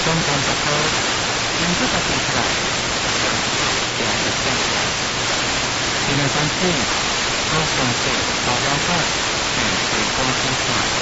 中间这颗因这个地出来，也是这样。今天3次，高雄市高标会，水光出出来。